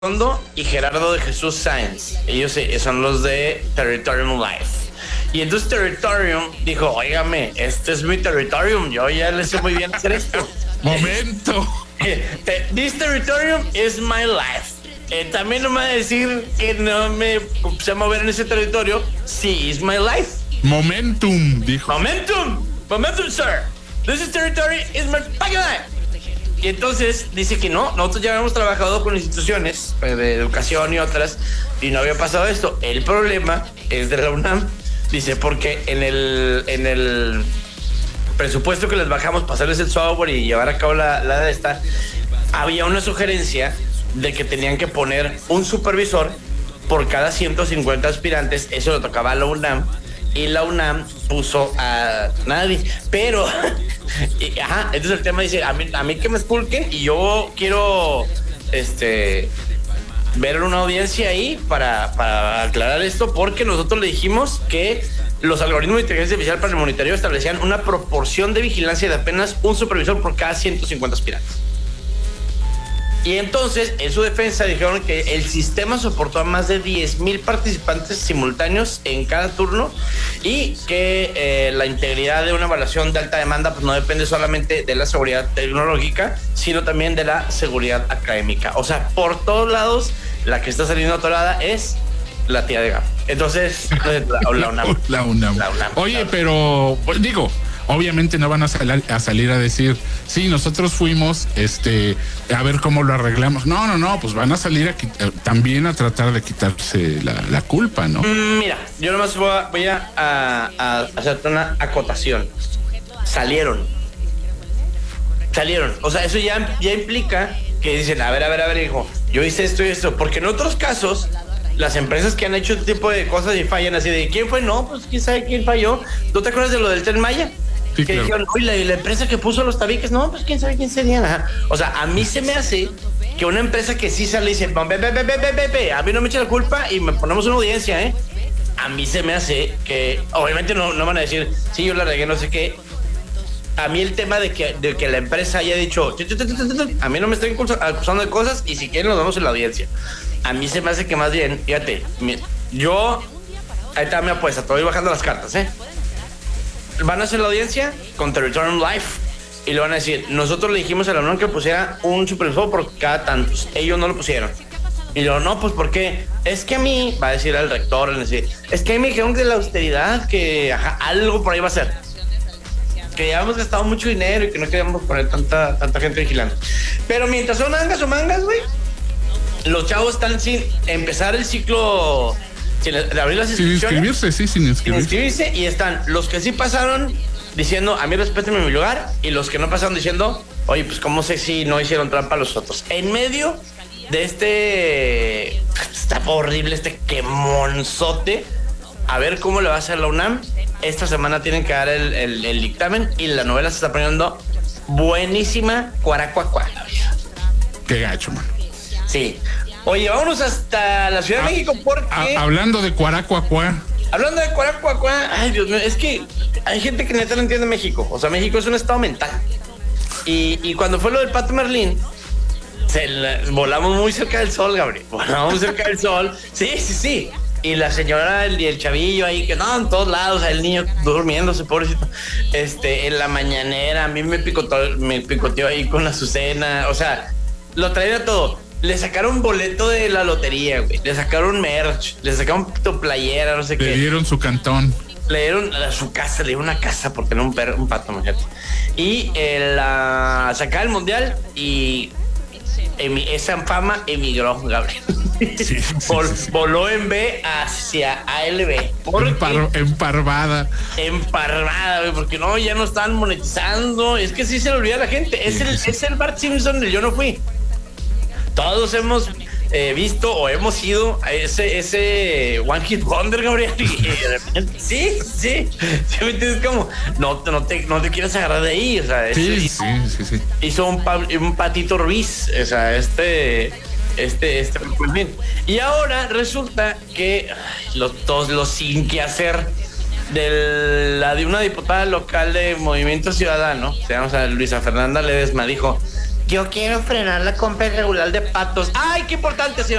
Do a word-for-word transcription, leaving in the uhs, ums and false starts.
Fondo y Gerardo de Jesús Sáenz. Ellos son los de Territorium Life. Y entonces Territorium dijo, óigame, este es mi Territorium, yo ya le sé muy bien hacer esto. Momento. This Territorium is my life. Eh, también no me va a decir que no me sé mover en ese territorio. Sí, is my life. Momentum, dijo. Momentum, momentum, sir. This is territory, is my fucking life. Y entonces dice que no, nosotros ya habíamos trabajado con instituciones de educación y otras y no había pasado esto. El problema es de la UNAM. Dice, porque en el, en el presupuesto que les bajamos, pasarles el software y llevar a cabo la, la de esta, había una sugerencia de que tenían que poner un supervisor por cada ciento cincuenta aspirantes. Eso lo tocaba a la UNAM. Y la UNAM puso a nadie. Pero, y, ajá, entonces el tema dice, a mí, a mí que me esculquen y yo quiero este ver una audiencia ahí para, para aclarar esto, porque nosotros le dijimos que los algoritmos de inteligencia artificial para el monitoreo establecían una proporción de vigilancia de apenas un supervisor por cada ciento cincuenta aspirantes. Y entonces, en su defensa, dijeron que el sistema soportó a más de diez mil participantes simultáneos en cada turno y que eh, la integridad de una evaluación de alta demanda pues no depende solamente de la seguridad tecnológica, sino también de la seguridad académica. O sea, por todos lados, la que está saliendo atorada es la tía de Gap. Entonces, la, la UNAM. La UNAM. La UNAM. Oye, la UNAM. Pero, pues, digo... Obviamente no van a, sal- a salir a decir, sí, nosotros fuimos este, a ver cómo lo arreglamos. No, no, no, pues van a salir a quit- también a tratar de quitarse la, la culpa, ¿no? Mm, mira, yo nomás voy a, voy a, a, a hacerte una acotación. Salieron. Salieron. O sea, eso ya, ya implica que dicen, a ver, a ver, a ver, hijo, yo hice esto y esto. Porque en otros casos, las empresas que han hecho este tipo de cosas y fallan así de, ¿quién fue? No, pues quién sabe quién falló. ¿Tú te acuerdas de lo del Tren Maya? Sí, que claro. dijeron, uy, la, la empresa que puso los tabiques, no, pues quién sabe quién sería. Ajá. O sea, a mí se me hace que una empresa que sí sale y dice, ve, ve, ve, ve, ve, ve, a mí no me echa la culpa y me ponemos una audiencia, ¿eh? A mí se me hace que, obviamente no, no van a decir, sí, yo la regué, no sé qué. A mí el tema de que, de que la empresa haya dicho, a mí no me están acusando de cosas y si quieren nos vamos en la audiencia. A mí se me hace que más bien, fíjate, yo, ahí está mi apuesta, te voy bajando las cartas, ¿eh? Van a hacer la audiencia con Territorium Life y le van a decir, nosotros le dijimos a la UNAM que pusiera un supervisor por cada tantos, ellos no lo pusieron. Y yo, no, pues ¿por qué? Es que a mí, va a decir al rector, le decir, es que a mí me dijeron que la austeridad, que ajá, algo por ahí va a ser. Que ya hemos gastado mucho dinero y que no queríamos poner tanta, tanta gente vigilando. Pero mientras son mangas o mangas, güey, los chavos están sin empezar el ciclo, sin abrir las Sin inscripciones. inscribirse, sí, sin Sin inscribirse. inscribirse y están los que sí pasaron diciendo, a mí respétenme mi lugar, y los que no pasaron diciendo, oye, pues cómo sé si no hicieron trampa los otros. En medio de este, está horrible este quemonzote, a ver cómo le va a hacer la UNAM. Esta semana tienen que dar el, el, el dictamen y la novela se está poniendo buenísima, cuaracuacuá. Qué gacho, man. Sí. Oye, vámonos hasta la Ciudad de Ah, México porque... A- hablando de cuaracuacuá. Hablando de cuaracuacuá, ay Dios mío, es que hay gente que neta no entiende México. O sea, México es un estado mental. Y, y cuando fue lo del Pato Merlín, se la, volamos muy cerca del sol, Gabriel. Volamos muy cerca del sol. Sí, sí, sí. Y la señora y el, el chavillo ahí, que no, en todos lados, el niño durmiéndose, pobrecito. Este, en la mañanera, a mí me picoteó, me picoteó ahí con la Azucena. O sea, lo traían a todo. Le sacaron boleto de la lotería, güey. Le sacaron merch, le sacaron tu playera, no sé Le qué. dieron su cantón. Le dieron a su casa, le dieron una casa por tener un perro, un pato, imagínate. Y el, uh, sacar el mundial y emi, esa fama emigró, Gabriel. Sí, sí, Vol, sí, sí. Voló en B hacia A L B. Empar, emparvada. Emparvada, güey, porque no, ya no están monetizando. Es que sí se le olvida a la gente. Es, Sí, el, sí. es el Bart Simpson del Yo No Fui. Todos hemos eh, visto o hemos ido a ese, ese One Hit Wonder, Gabriel. Y, y de repente, sí, sí. ¿Sí me entiendes? Como, no, no, te, no te quieres agarrar de ahí. O sea, Sí, ese, sí, sí, sí. hizo un, pa, un Patito Ruiz. O sea, este, este, este, en fin. Y ahora resulta que ay, los, todos los sin que hacer de la de una diputada local de Movimiento Ciudadano, se llama o sea, Luisa Fernanda Ledesma, dijo: Yo quiero frenar la compra irregular de patos. ¡Ay, qué importante, señor!